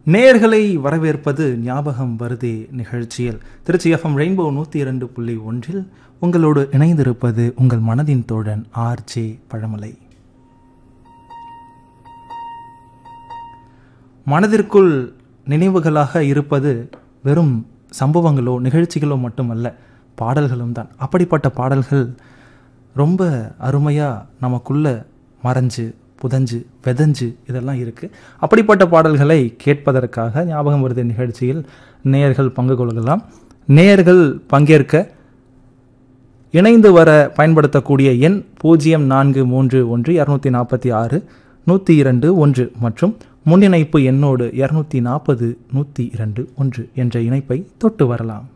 நேயர்களை வரவேற்பது ஞாபகம் வருதே நிகழ்ச்சியில் திருச்சி எஃப்எம் ரெயின்போ 102.1 உங்களோடு இணைந்திருப்பது உங்கள் மனதின் தோழன் ஆர்.ஜே. பழமலை. மனதிற்குள் நினைவுகளாக இருப்பது வெறும் சம்பவங்களோ நிகழ்ச்சிகளோ மட்டுமல்ல, பாடல்களும் தான். அப்படிப்பட்ட பாடல்கள் ரொம்ப அருமையாக நமக்குள்ள மறைஞ்சு புதஞ்சு வெதஞ்சு இதெல்லாம் இருக்குது. அப்படிப்பட்ட பாடல்களை கேட்பதற்காக ஞாபகம் வருது நிகழ்ச்சியில் நேயர்கள் பங்கு கொள்ளலாம். நேயர்கள் பங்கேற்க இணைந்து வர பயன்படுத்தக்கூடிய எண் 0431-246-102-1 மற்றும் முன்னிணைப்பு எண்ணோடு 240-102-1 என்ற இணைப்பை தொட்டு வரலாம்.